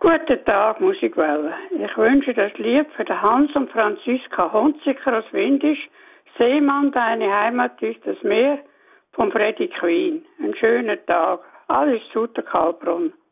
Guten Tag, Musikwelle. Ich wünsche das Lied für den Hans und Franziska Hunziker aus Windisch, Seemann, deine Heimat ist das Meer, von Freddie Queen. Einen schönen Tag. Alles Gute, Karlbrunn.